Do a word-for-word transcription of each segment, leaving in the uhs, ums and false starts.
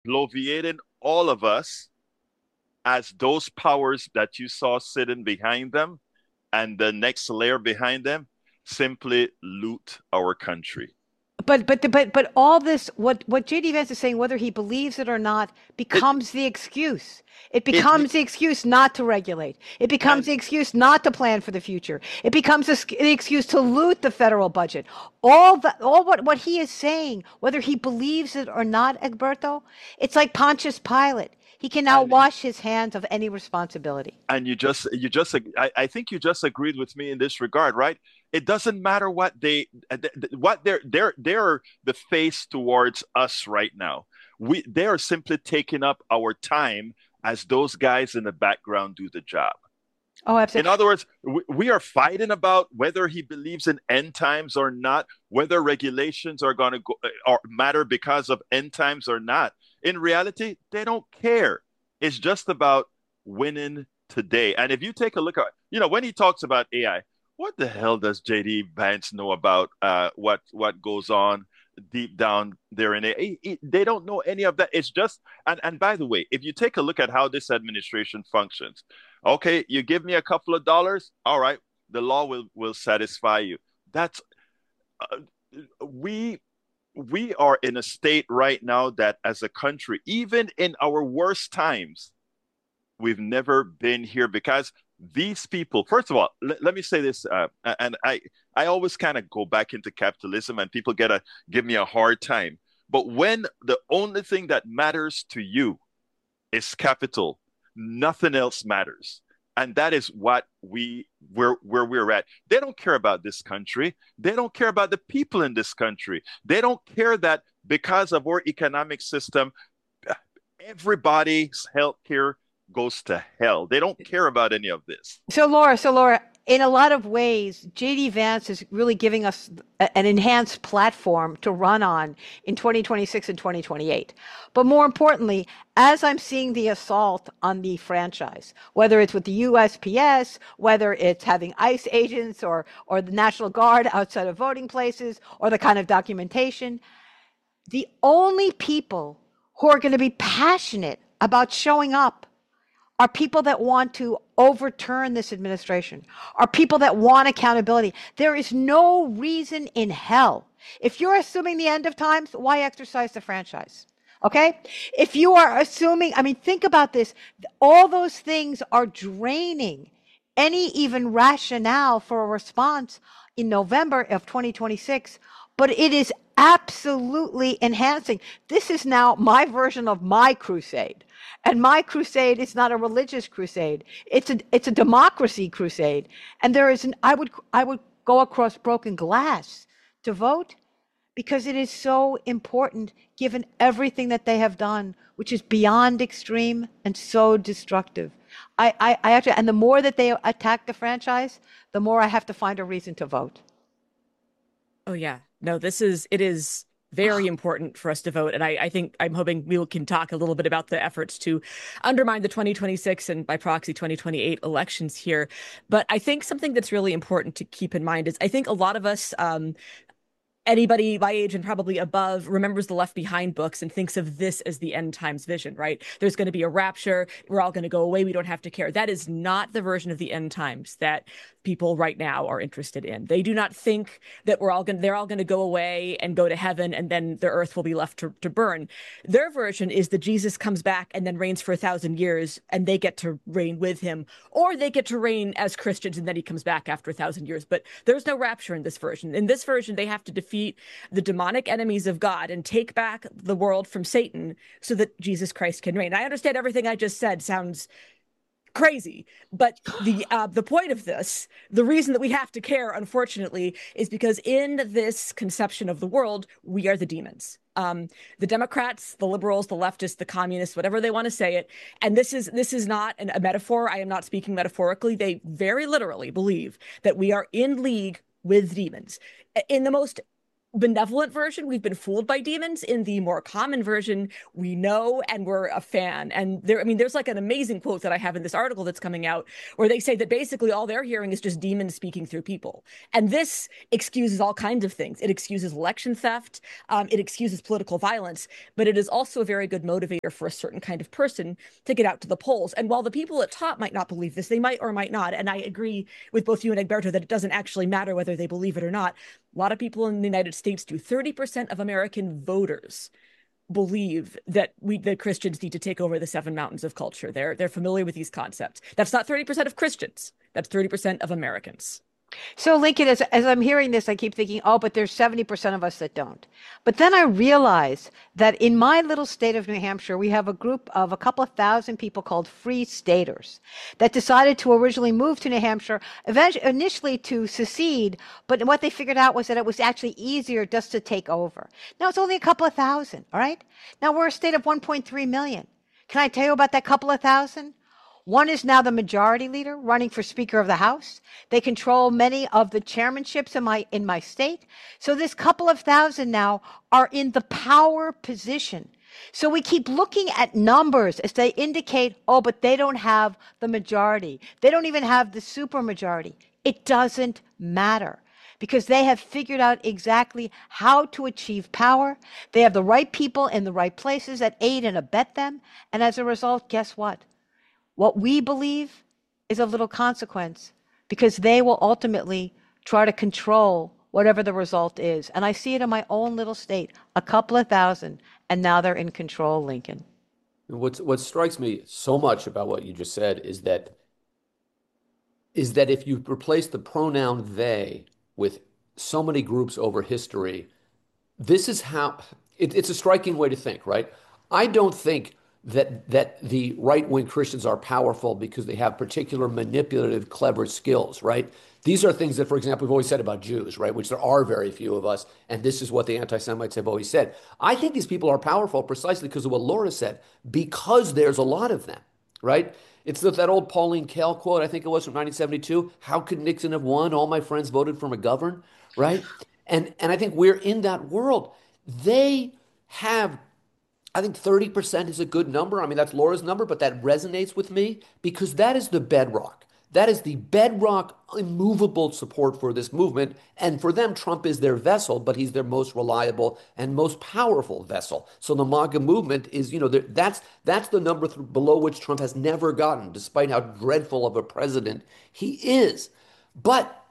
bloviating all of us as those powers that you saw sitting behind them and the next layer behind them simply loot our country. But but but but all this, what what J D Vance is saying, whether he believes it or not, It becomes the excuse. It it becomes the excuse not to regulate. It becomes and the excuse not to plan for the future. It becomes the the excuse to loot the federal budget. All the all what what he is saying, whether he believes it or not, Egberto, it's like Pontius Pilate. He can now and wash his hands of any responsibility. and you just you just I, I think you just agreed with me in this regard, right? It doesn't matter what they what they're they're they're the face towards us right now. We they are simply taking up our time as those guys in the background do the job. Oh, In absolutely. other words, we, we are fighting about whether he believes in end times or not, whether regulations are going to go or matter because of end times or not. In reality, they don't care. It's just about winning today. And if you take a look at, you know, when he talks about A I, what the hell does J D Vance know about uh, what what goes on deep down there in it? They don't know any of that. It's just, and and by the way, if you take a look at how this administration functions, okay, you give me a couple of dollars, all right, the law will will satisfy you. That's uh, we we are in a state right now that as a country, even in our worst times, we've never been here because these people, first of all, let, let me say this, uh, and I, I always kind of go back into capitalism and people get a give me a hard time. But when the only thing that matters to you is capital, nothing else matters. And that is what we where where we're at. They don't care about this country. They don't care about the people in this country. They don't care that because of our economic system, everybody's healthcare goes to hell. They don't care about any of this. So Laura, so Laura, in a lot of ways, J D Vance is really giving us a- an enhanced platform to run on in twenty twenty-six and twenty twenty-eight. But more importantly, as I'm seeing the assault on the franchise, whether it's with the U S P S, whether it's having ICE agents or or the National Guard outside of voting places, or the kind of documentation, the only people who are going to be passionate about showing up are people that want to overturn this administration, are people that want accountability. There is no reason in hell. If you're assuming the end of times, why exercise the franchise? Okay? If you are assuming, I mean, think about this. All those things are draining any even rationale for a response in November of twenty twenty-six, but it is absolutely enhancing. This is now my version of my crusade. And my crusade is not a religious crusade. It's a it's a democracy crusade. And there is an I would I would go across broken glass to vote because it is so important given everything that they have done, which is beyond extreme and so destructive. I, I, I actually, and the more that they attack the franchise, the more I have to find a reason to vote. Oh yeah. No, this is it is very important for us to vote. And I, I think I'm hoping we can talk a little bit about the efforts to undermine the twenty twenty-six and by proxy twenty twenty-eight elections here. But I think something that's really important to keep in mind is I think a lot of us um, anybody my age and probably above remembers the Left Behind books and thinks of this as the end times vision, right? There's going to be a rapture. We're all going to go away. We don't have to care. That is not the version of the end times that people right now are interested in. They do not think that we're all going they're all going to go away and go to heaven and then the earth will be left to, to burn. Their version is that Jesus comes back and then reigns for a thousand years and they get to reign with him, or they get to reign as Christians and then he comes back after a thousand years. But there's no rapture in this version. In this version, they have to defeat the demonic enemies of God and take back the world from Satan so that Jesus Christ can reign. I understand everything I just said sounds crazy, but the uh, the point of this, the reason that we have to care, unfortunately, is because in this conception of the world, we are the demons. Um, the Democrats, the liberals, the leftists, the communists, whatever they want to say it, and this is this is not an, a metaphor. I am not speaking metaphorically. They very literally believe that we are in league with demons in the most benevolent version, we've been fooled by demons. In the more common version, we know and we're a fan. And there, I mean, there's like an amazing quote that I have in this article that's coming out where they say that basically all they're hearing is just demons speaking through people. And this excuses all kinds of things. It excuses election theft. Um, it excuses political violence, but it is also a very good motivator for a certain kind of person to get out to the polls. And while the people at top might not believe this, they might or might not. And I agree with both you and Egberto that it doesn't actually matter whether they believe it or not. A lot of people in the United States do. thirty percent of American voters believe that we, the Christians need to take over the seven mountains of culture. They're, they're familiar with these concepts. That's not thirty percent of Christians. That's thirty percent of Americans. So, Lincoln, as, as I'm hearing this, I keep thinking, oh, but there's seventy percent of us that don't. But then I realize that in my little state of New Hampshire, we have a group of a couple of thousand people called Free Staters that decided to originally move to New Hampshire, eventually, initially to secede, but what they figured out was that it was actually easier just to take over. Now, it's only a couple of thousand, all right? Now, we're a state of one point three million. Can I tell you about that couple of thousand? One is now the majority leader running for Speaker of the House. They control many of the chairmanships in my in my state. So this couple of thousand now are in the power position. So we keep looking at numbers as they indicate, oh, but they don't have the majority. They don't even have the supermajority. It doesn't matter because they have figured out exactly how to achieve power. They have the right people in the right places that aid and abet them. And as a result, guess what? What we believe is of little consequence because they will ultimately try to control whatever the result is. And I see it in my own little state, a couple of thousand, and now they're in control, Lincoln. What's, what strikes me so much about what you just said is that is that if you replace the pronoun they with so many groups over history, this is how, it, it's a striking way to think, right? I don't think that that the right-wing Christians are powerful because they have particular manipulative, clever skills, right? These are things that, for example, we've always said about Jews, right, which there are very few of us, and this is what the anti-Semites have always said. I think these people are powerful precisely because of what Laura said, because there's a lot of them, right? It's that old Pauline Kael quote, I think it was from nineteen seventy-two, how could Nixon have won? All my friends voted for McGovern, right? And, and I think we're in that world. They have I think thirty percent is a good number. I mean, that's Laura's number, but that resonates with me because that is the bedrock. That is the bedrock, immovable support for this movement. And for them, Trump is their vessel, but he's their most reliable and most powerful vessel. So the MAGA movement is, you know, that's that's the number th- below which Trump has never gotten, despite how dreadful of a president he is. But,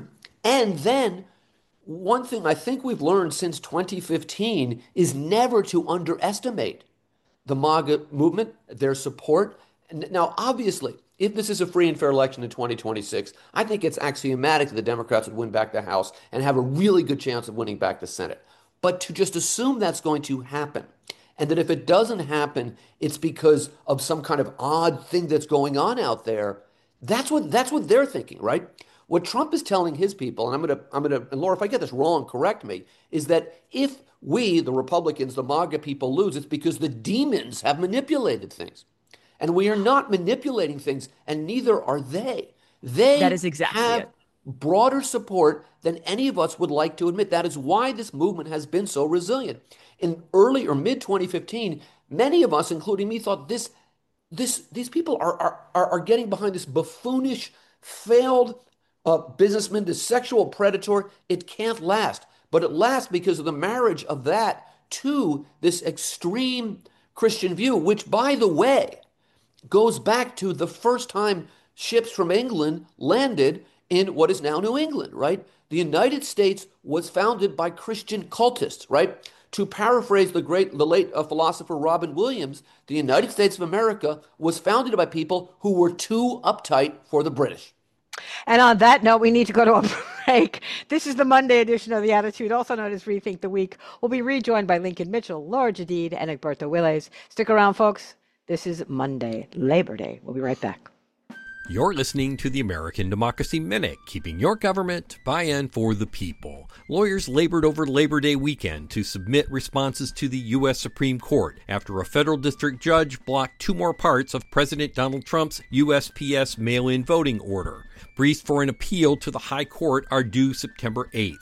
and then, one thing I think we've learned since twenty fifteen is never to underestimate the MAGA movement, their support. Now, obviously, if this is a free and fair election in twenty twenty-six, I think it's axiomatic that the Democrats would win back the House and have a really good chance of winning back the Senate. But to just assume that's going to happen, and that if it doesn't happen, it's because of some kind of odd thing that's going on out there, that's what that's what they're thinking, right? What Trump is telling his people, and I'm going to, I'm going to, and Laura, if I get this wrong, correct me, is that if we, the Republicans, the MAGA people lose, it's because the demons have manipulated things. And we are not manipulating things, and neither are they. They that is exactly have it. broader support than any of us would like to admit. That is why this movement has been so resilient. In early or mid twenty fifteen, many of us, including me, thought this, this, these people are, are, are, are getting behind this buffoonish, failed Uh, businessman, this sexual predator. It can't last. But it lasts because of the marriage of that to this extreme Christian view, which, by the way, goes back to the first time ships from England landed in what is now New England, right? The United States was founded by Christian cultists, right? To paraphrase the great, the late uh, philosopher Robin Williams, the United States of America was founded by people who were too uptight for the British. And on that note, we need to go to a break. This is the Monday edition of The Attitude, also known as Rethink the Week. We'll be rejoined by Lincoln Mitchell, Laura Jadid, and Egberto Willies. Stick around, folks. This is Monday, Labor Day. We'll be right back. You're listening to the American Democracy Minute, keeping your government by and for the people. Lawyers labored over Labor Day weekend to submit responses to the U S Supreme Court after a federal district judge blocked two more parts of President Donald Trump's U S P S mail-in voting order. Briefs for an appeal to the High Court are due September eighth.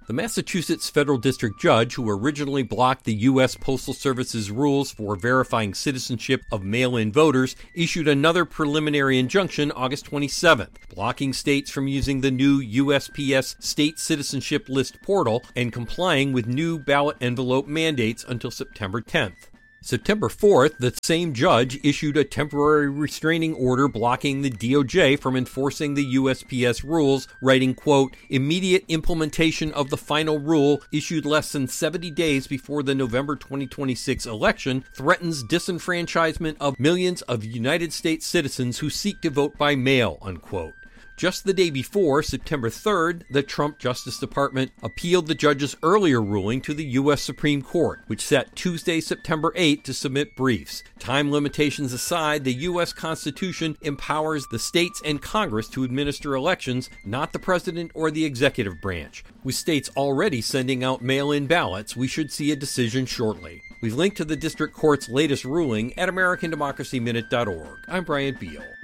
The Massachusetts federal district judge who originally blocked the U S Postal Service's rules for verifying citizenship of mail-in voters issued another preliminary injunction August twenty-seventh, blocking states from using the new U S P S State Citizenship List portal and complying with new ballot envelope mandates until September tenth. September fourth, the same judge issued a temporary restraining order blocking the D O J from enforcing the U S P S rules, writing, quote, immediate implementation of the final rule issued less than seventy days before the November twenty twenty-six election threatens disenfranchisement of millions of United States citizens who seek to vote by mail, unquote. Just the day before, September third, the Trump Justice Department appealed the judge's earlier ruling to the U S Supreme Court, which set Tuesday, September eighth to submit briefs. Time limitations aside, the U S Constitution empowers the states and Congress to administer elections, not the president or the executive branch. With states already sending out mail-in ballots, we should see a decision shortly. We've linked to the district court's latest ruling at American Democracy Minute dot org. I'm Brian Beal.